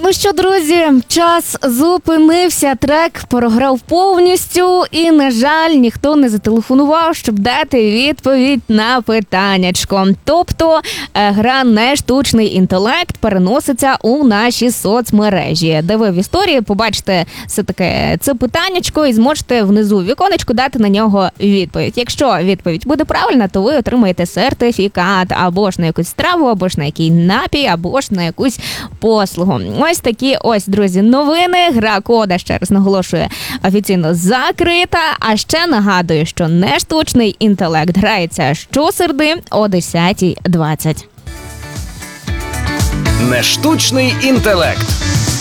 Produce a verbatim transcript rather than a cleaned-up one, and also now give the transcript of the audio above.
Ну що, друзі, час зупинився, трек програв повністю і, на жаль, ніхто не зателефонував, щоб дати відповідь на питаннячко. Тобто гра «Не штучний інтелект» переноситься у наші соцмережі, де ви в історії побачите все таке це питаннячко і зможете внизу в віконечку дати на нього відповідь. Якщо відповідь буде правильна, то ви отримаєте сертифікат або ж на якусь страву, або ж на який напій, або ж на якусь послугу. Ось такі ось, друзі, новини. Гра «Кода», ще раз наголошує, офіційно закрита. А ще нагадую, що «Не штучний інтелект» грається щосереди о десята двадцять. «Не штучний інтелект».